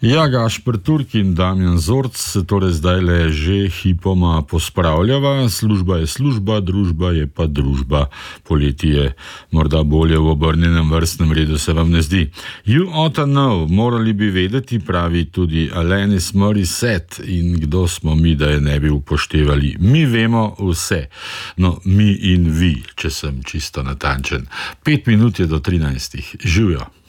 Ja, Gašper Turk in Damjan Zorc se torej zdajle že hipoma pospravljava. Služba je služba, družba je pa družba. Poleti je morda bolje v obrnjenem vrstnem redu, se vam ne zdi. You oughta know, morali bi vedeti, pravi tudi Alanis Morissette. In kdo smo mi, da je ne bi upoštevali? Mi vemo vse. No, mi in vi, če sem čisto natančen. 5 minut je do 13. Živjo.